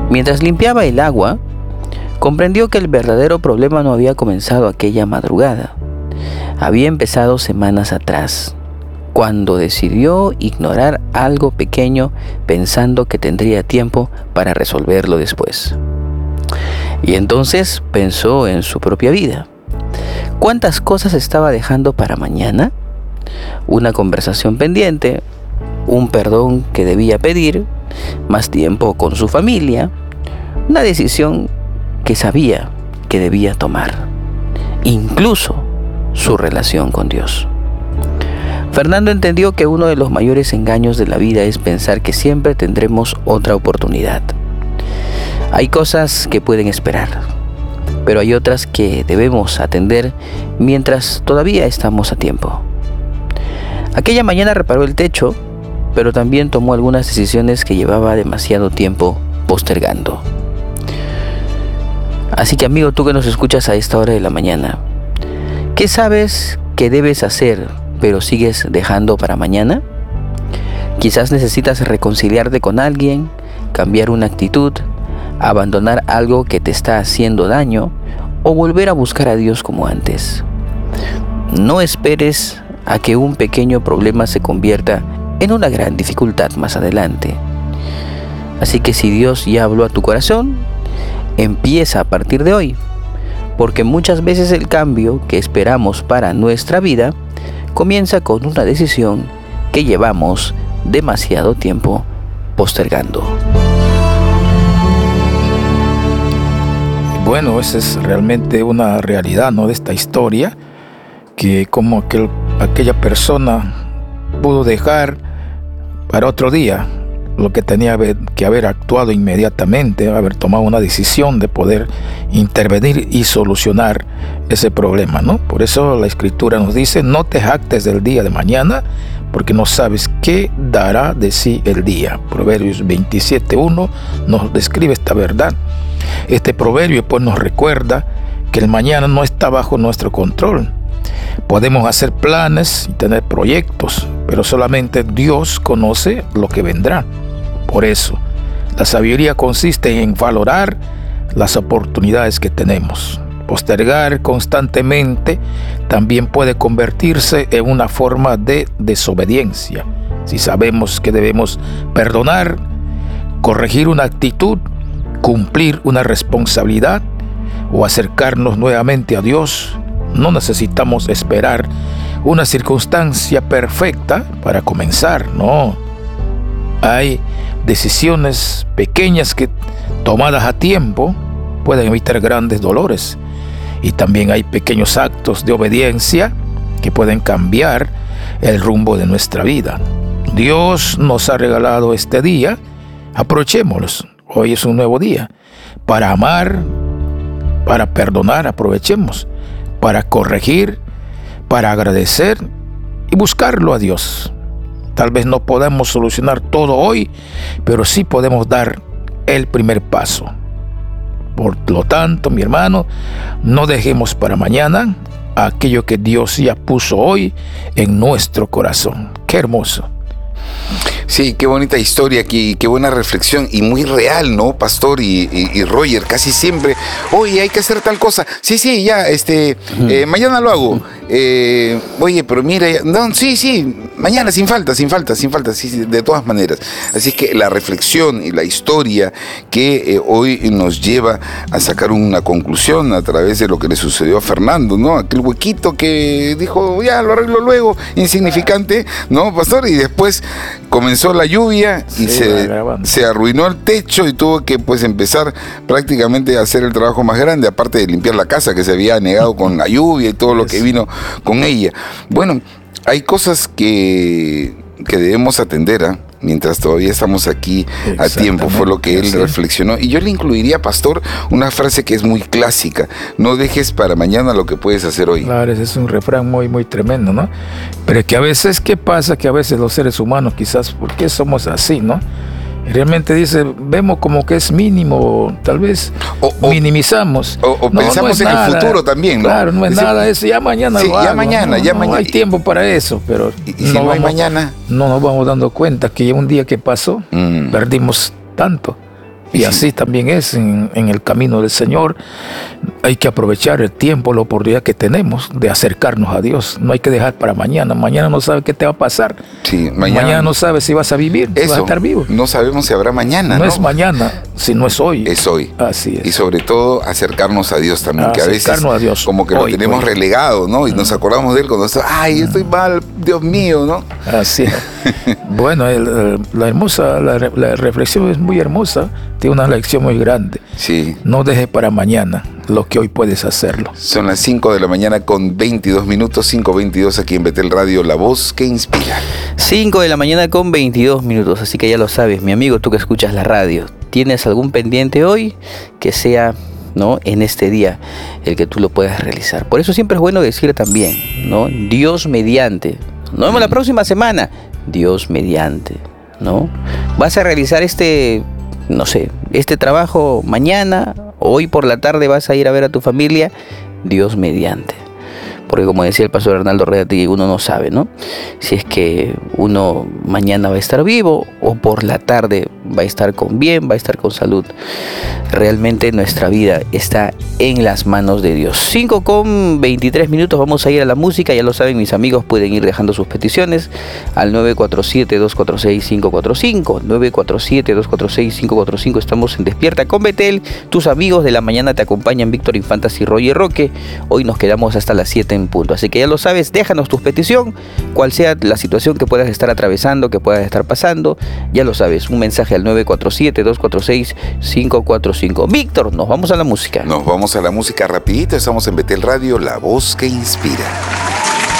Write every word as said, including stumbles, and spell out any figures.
Mientras limpiaba el agua, comprendió que el verdadero problema no había comenzado aquella madrugada. Había empezado semanas atrás, cuando decidió ignorar algo pequeño pensando que tendría tiempo para resolverlo después. Y entonces pensó en su propia vida. ¿Cuántas cosas estaba dejando para mañana? Una conversación pendiente, un perdón que debía pedir, más tiempo con su familia, una decisión que sabía que debía tomar, incluso su relación con Dios. Fernando entendió que uno de los mayores engaños de la vida es pensar que siempre tendremos otra oportunidad. Hay cosas que pueden esperar, pero hay otras que debemos atender mientras todavía estamos a tiempo. Aquella mañana reparó el techo, pero también tomó algunas decisiones que llevaba demasiado tiempo postergando. Así que, amigo, tú que nos escuchas a esta hora de la mañana, ¿qué sabes que debes hacer, pero sigues dejando para mañana? Quizás necesitas reconciliarte con alguien, cambiar una actitud, abandonar algo que te está haciendo daño o volver a buscar a Dios como antes. No esperes a que un pequeño problema se convierta en una gran dificultad más adelante. Así que si Dios ya habló a tu corazón, empieza a partir de hoy, porque muchas veces el cambio que esperamos para nuestra vida comienza con una decisión que llevamos demasiado tiempo postergando. Bueno, esa es realmente una realidad, ¿no?, de esta historia, que como aquel, aquella persona pudo dejar para otro día lo que tenía que haber actuado inmediatamente, haber tomado una decisión de poder intervenir y solucionar ese problema, ¿no? Por eso la Escritura nos dice: no te jactes del día de mañana, porque no sabes qué dará de sí el día. Proverbios veintisiete uno nos describe esta verdad. Este proverbio pues nos recuerda que el mañana no está bajo nuestro control. Podemos hacer planes y tener proyectos, pero solamente Dios conoce lo que vendrá. Por eso, la sabiduría consiste en valorar las oportunidades que tenemos. Postergar constantemente también puede convertirse en una forma de desobediencia. Si sabemos que debemos perdonar, corregir una actitud, cumplir una responsabilidad o acercarnos nuevamente a Dios, no necesitamos esperar una circunstancia perfecta para comenzar, no. Hay decisiones pequeñas que, tomadas a tiempo, pueden evitar grandes dolores. Y también hay pequeños actos de obediencia que pueden cambiar el rumbo de nuestra vida. Dios nos ha regalado este día, aprovechémoslo. Hoy es un nuevo día para amar, para perdonar, aprovechemos, para corregir, para agradecer y buscarlo a Dios. Tal vez no podamos solucionar todo hoy, pero sí podemos dar el primer paso. Por lo tanto, mi hermano, no dejemos para mañana aquello que Dios ya puso hoy en nuestro corazón. ¡Qué hermoso! Sí, qué bonita historia aquí, qué buena reflexión y muy real, ¿no, Pastor y, y, y Roger? Casi siempre, oye, hay que hacer tal cosa. Sí, sí, ya, este, uh-huh. eh, mañana lo hago. Eh, oye, pero mira, ya, no, sí, sí, mañana sin falta, sin falta, sin falta, sí, sí, de todas maneras. Así que la reflexión y la historia que eh, hoy nos lleva a sacar una conclusión a través de lo que le sucedió a Fernando, ¿no? Aquel huequito que dijo, ya, lo arreglo luego, insignificante, ¿no, Pastor? Y después comenzó la lluvia y sí, se, se arruinó el techo y tuvo que pues empezar prácticamente a hacer el trabajo más grande, aparte de limpiar la casa que se había negado con la lluvia y todo lo que vino con ella. Bueno, hay cosas que, que debemos atender, ¿eh? Mientras todavía estamos aquí a tiempo, fue lo que él sí. reflexionó. Y yo le incluiría, Pastor, una frase que es muy clásica: no dejes para mañana lo que puedes hacer hoy. Claro, ese es un refrán muy, muy tremendo, ¿no? Pero que a veces, ¿qué pasa? Que a veces los seres humanos, quizás, ¿por qué somos así, no? Realmente dice, vemos como que es mínimo, tal vez o, o, minimizamos. O, o no, pensamos no es en nada. El futuro también, ¿no? Claro, no es Dice, nada eso, ya mañana sí, lo ya hago, mañana, no, ya no, mañana. No hay tiempo para eso, pero y, y si no, no hay vamos, mañana. No nos vamos dando cuenta que un día que pasó, mm. perdimos tanto. Y así también es en, en el camino del Señor. Hay que aprovechar el tiempo, la oportunidad que tenemos de acercarnos a Dios. No hay que dejar para mañana. Mañana no sabes qué te va a pasar. Sí, mañana, mañana no sabes si vas a vivir, eso, si vas a estar vivo. No sabemos si habrá mañana. No, no es mañana, sino es hoy. Es hoy. Así es. Y sobre todo acercarnos a Dios también. Que a veces a Dios. como que hoy, lo tenemos hoy. relegado, ¿no? Y nos acordamos de Él cuando está, ay, estoy mal, Dios mío, ¿no? Así es. Bueno, el, el, la hermosa, la, la reflexión es muy hermosa. Tiene una lección muy grande. Sí. No dejes para mañana lo que hoy puedes hacerlo. Son las cinco de la mañana con veintidós minutos, cinco veintidós aquí en Betel Radio, la voz que inspira. cinco de la mañana con veintidós minutos, así que ya lo sabes, mi amigo, tú que escuchas la radio, ¿tienes algún pendiente hoy? Que sea, ¿no?, en este día el que tú lo puedas realizar. Por eso siempre es bueno decir también, ¿no?, Dios mediante. Nos vemos la próxima semana, Dios mediante, ¿no? Vas a realizar este, no sé, este trabajo mañana, hoy por la tarde vas a ir a ver a tu familia, Dios mediante. Porque como decía el pastor Arnaldo Reati, uno no sabe, ¿no?, si es que uno mañana va a estar vivo o por la tarde va a estar con bien, va a estar con salud. Realmente nuestra vida está en las manos de Dios. cinco con veintitrés minutos, vamos a ir a la música. Ya lo saben mis amigos, pueden ir dejando sus peticiones al nueve cuatro siete, dos cuatro seis, cinco cuatro cinco, nueve cuatro siete, dos cuatro seis, cinco cuatro cinco. Estamos en Despierta con Betel. Tus amigos de la mañana te acompañan, Víctor Infantas y Roger Roque. Hoy nos quedamos hasta las siete en punto, así que ya lo sabes, déjanos tu petición, cual sea la situación que puedas estar atravesando, que puedas estar pasando, ya lo sabes, un mensaje al nueve cuatro siete, dos cuatro seis, cinco cuatro cinco. Víctor, nos vamos a la música. Nos vamos a la música rapidito, estamos en Betel Radio, la voz que inspira.